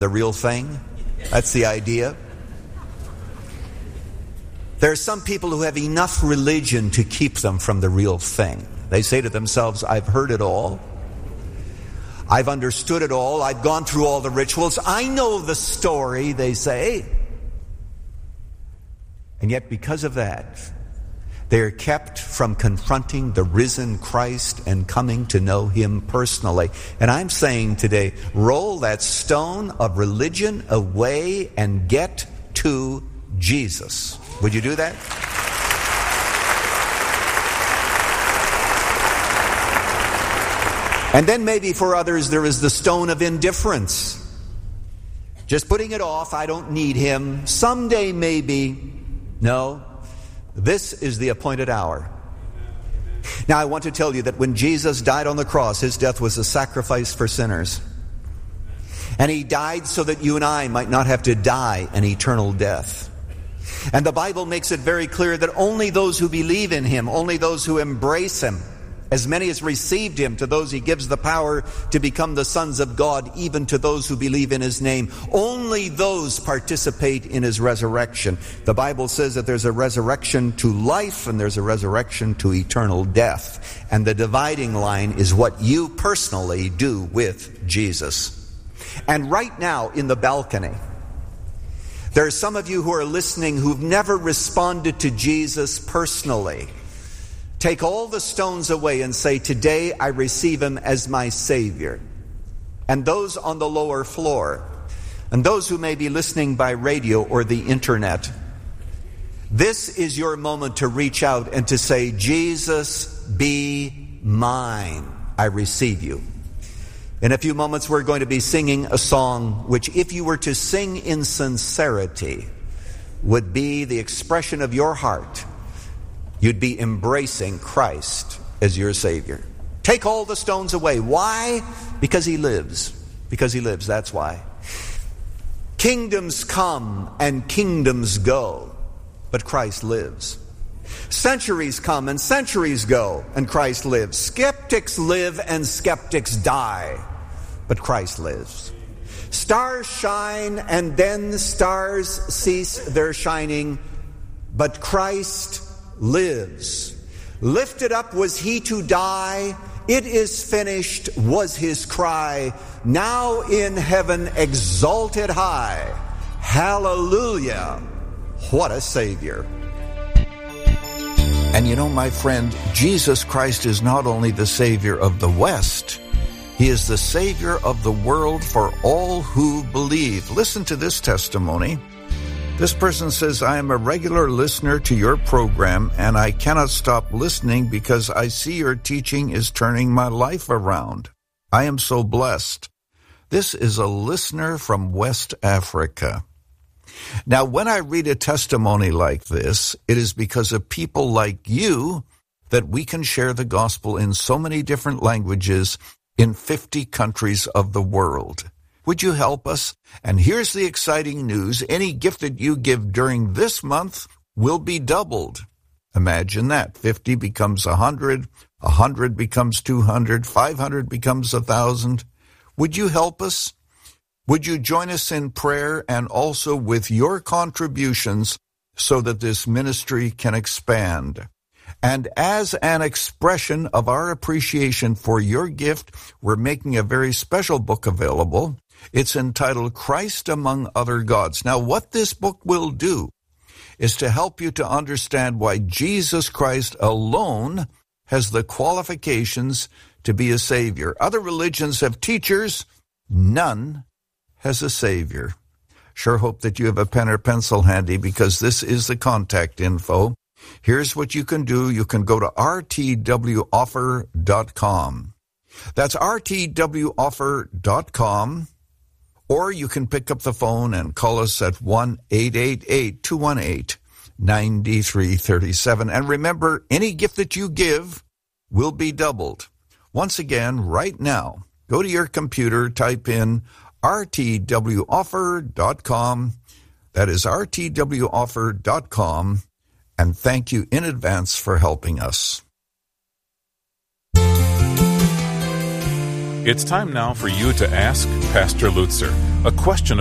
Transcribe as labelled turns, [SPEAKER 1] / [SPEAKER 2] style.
[SPEAKER 1] the real thing. That's the idea. There are some people who have enough religion to keep them from the real thing. They say to themselves, I've heard it all. I've understood it all. I've gone through all the rituals. I know the story, they say. And yet because of that, they are kept from confronting the risen Christ and coming to know Him personally. And I'm saying today, roll that stone of religion away and get to Jesus. Would you do that? And then maybe for others there is the stone of indifference. Just putting it off, I don't need Him. Someday maybe. No, this is the appointed hour. Now I want to tell you that when Jesus died on the cross, His death was a sacrifice for sinners. And He died so that you and I might not have to die an eternal death. And the Bible makes it very clear that only those who believe in Him, only those who embrace Him, as many as received Him, to those He gives the power to become the sons of God, even to those who believe in His name. Only those participate in His resurrection. The Bible says that there's a resurrection to life and there's a resurrection to eternal death. And the dividing line is what you personally do with Jesus. And right now in the balcony, there are some of you who are listening who've never responded to Jesus personally. Take all the stones away and say, today I receive Him as my Savior. And those on the lower floor, and those who may be listening by radio or the internet, this is your moment to reach out and to say, Jesus, be mine. I receive you. In a few moments we're going to be singing a song which, if you were to sing in sincerity, would be the expression of your heart. You'd be embracing Christ as your Savior. Take all the stones away. Why? Because He lives. Because He lives, that's why. Kingdoms come and kingdoms go, but Christ lives. Centuries come and centuries go, and Christ lives. Skeptics live and skeptics die, but Christ lives. Stars shine and then stars cease their shining, but Christ lives. Lifted up was He to die. It is finished was His cry. Now in heaven exalted high. Hallelujah. What a Savior. And you know, my friend, Jesus Christ is not only the Savior of the West, He is the Savior of the world for all who believe. Listen to this testimony. This person says, I am a regular listener to your program, and I cannot stop listening because I see your teaching is turning my life around. I am so blessed. This is a listener from West Africa. Now, when I read a testimony like this, it is because of people like you that we can share the gospel in so many different languages in 50 countries of the world. Would you help us? And here's the exciting news. Any gift that you give during this month will be doubled. Imagine that. 50 becomes 100, 100 becomes 200, 500 becomes 1,000. Would you help us? Would you join us in prayer and also with your contributions so that this ministry can expand? And as an expression of our appreciation for your gift, we're making a very special book available. It's entitled Christ Among Other Gods. Now, what this book will do is to help you to understand why Jesus Christ alone has the qualifications to be a Savior. Other religions have teachers, none has a Savior. Sure hope that you have a pen or pencil handy, because this is the contact info. Here's what you can do. You can go to rtwoffer.com. That's rtwoffer.com. Or you can pick up the phone and call us at 1-888-218-9337. And remember, any gift that you give will be doubled. Once again, right now, go to your computer, type in rtwoffer.com. That is rtwoffer.com. And thank you in advance for helping us.
[SPEAKER 2] It's time now for you to ask Pastor Lutzer a question